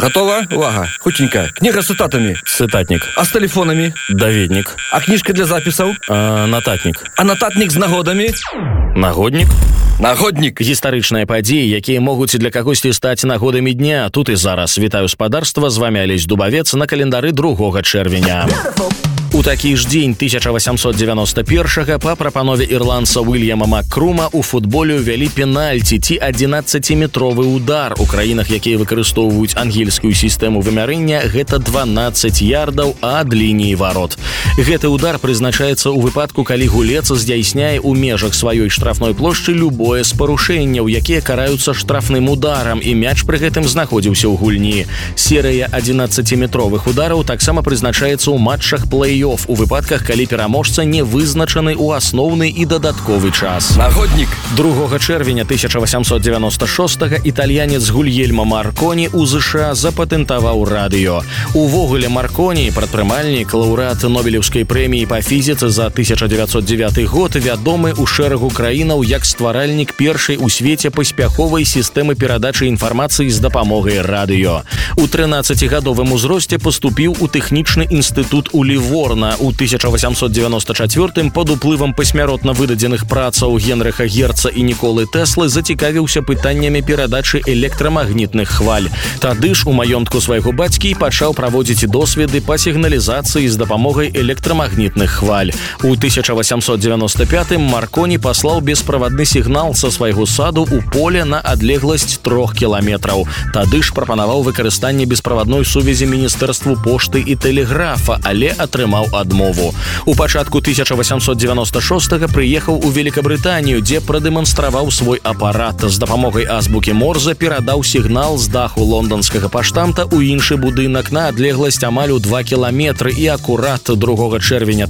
Готова? Увага. Хутенько. Книга с цитатами. Цытатнік. А с телефонами? Даведнік. А книжка для записов? Нататнік. А нотатник с нагодами? Нагоднік. Нагодник. Гістарычныя падзеі, якія могуць для кагосьці стаць нагодамі дня. Тут і зараз. Вітаю спадарства, з вами Алесь Дубавец на календары 2 чэрвеня. У такі ж дзень 1891 па прапанове ірландца Уільяма Маккрума у футболе ўвялі пенальці ці 11-метровы удар. У краінах, якія выкарыстоўваюць ангельскую сістэму вымярэння, гэта 12 ярдаў ад лініі ворот. Гэты удар прызначаецца ў выпадку, калі гулец здзяйсняе ў межах сваёй штрафной плошчы любое з парушэнняў, якія караюцца штрафным ударам, і мяч пры гэтым знаходзіўся ў гульні. Серыя 11-метровых удараў таксама прызначаецца ў матчах плей-офф у выпадках, калі пераможца не вызначаны ў асноўны і дадатковы час. Нагодник. 2 чэрвеня 1896 італьянец Гульельмо Марконі ў ЗША запатэнтаваў радыё. Увогуле Марконі, прадпрымальнік, лаўрэат Нобелеўскай прэміі па фізіцы за 1909 год, вядомы ў шэрагу краінаў як стваральнік першай у свеце паспяховай сістэмы перадачы інфармацыі з дапамогай радыё. У 13-гадовым узросце паступіў у тэхнічны інстытут у Ліворна. У 1894 пад уплывам пасмяротна выдадзеных працаў Генрыха Герца і Ніколы Тэслы зацікавіўся пытаннямі перадачы электрамагнітных хваль. Тады ж у маёнтку свайго бацькі пачаў праводзіць досведы па сігналізацыі з дапамогай электрамагнітных хваль. У 1895 Марконі паслаў бесправадны сігнал са свайго саду ў поле на адлегласць 3 кіламетраў. Тады ж прапанаваў выкарыстанне бесправадной сувязі Міністэрству пошты і тэлеграфа, але атрымаў адмову. У пачатку 1896 прыехаў у Великабрытанію, дзе прадэманстраваў свой апарат. З дапамогай азбукі Морзе перадаў сігнал з даху лонданскага паштамта ў іншы будынак на адлегласць амаль у 2 кіламетры і акурат 2 чэрвеня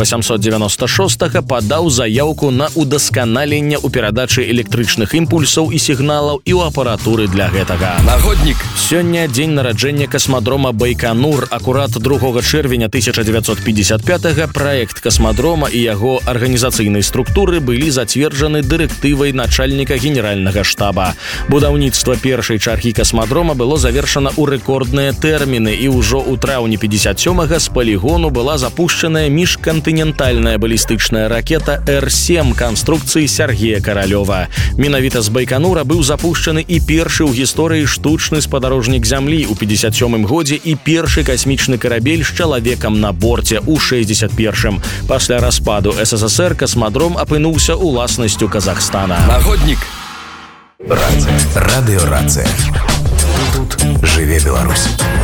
1896 падаў заяўку на удасканаленне ў перадачы электрычных імпульсаў і сігналаў і ў апаратуры для гэтага. Нагодник. Сёння дзень нараджэння касмадрома Байконур. Акурат 2 чэрвеня 1955-го праект касмадрома і яго арганізацыйнай структуры былі зацверджаны дырэктывай начальніка генеральнага штаба. Будаўніцтва першай чаргі касмадрома было завершана ў рэкордныя тэрміны, і ўжо ў траўні 57-го з палігону была запушчаная міжкантынентальная балістычная ракета Р-7 канструкцыі Сергея Каралёва. Менавіта з Байконура быў запушчаны і першы ў гісторыі штучны спадарожнік зямлі ў 57-м годзе і першы касмічны карабель з чалавекам на борце ў 61-м. Пасля распаду СССР касмадром апынуўся уласнасцю Казахстана. Нагодник. Радио Рацыя. Тут жыве Беларусь.